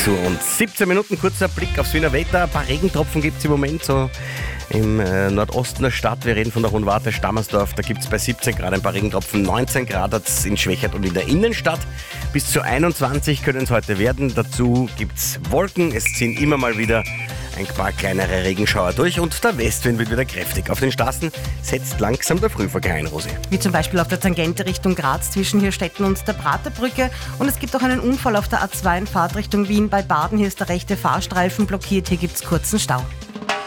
6:17, kurzer Blick aufs Wiener Wetter. Ein paar Regentropfen gibt es im Moment so im Nordosten der Stadt. Wir reden von der Hohenwarte, Stammersdorf. Da gibt es bei 17 Grad ein paar Regentropfen. 19 Grad hat es in Schwächert und in der Innenstadt. Bis zu 21 können es heute werden. Dazu gibt es Wolken. Es ziehen immer mal wieder ein paar kleinere Regenschauer durch und der Westwind wird wieder kräftig. Auf den Straßen setzt langsam der Frühverkehr ein, Rosi. Wie zum Beispiel auf der Tangente Richtung Graz zwischen Hirstetten und der Praterbrücke. Und es gibt auch einen Unfall auf der A2 in Fahrtrichtung Wien bei Baden. Hier ist der rechte Fahrstreifen blockiert. Hier gibt es kurzen Stau.